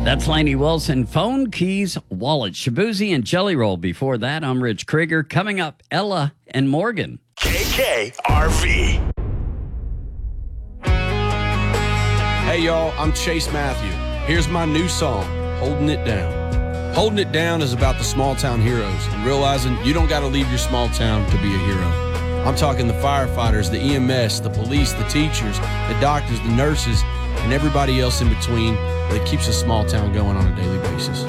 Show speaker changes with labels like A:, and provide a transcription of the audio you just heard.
A: That's Lainey Wilson. Phone, keys, wallet, Shabuzi, and Jelly Roll. Before that, I'm Rich Krieger. Coming up, Ella and Morgan.
B: KKRV.
C: Hey, y'all, I'm Chase Matthew. Here's my new song, Holding It Down. Holding It Down is about the small town heroes and realizing you don't got to leave your small town to be a hero. I'm talking the firefighters, the EMS, the police, the teachers, the doctors, the nurses, and everybody else in between that keeps a small town going on a daily basis.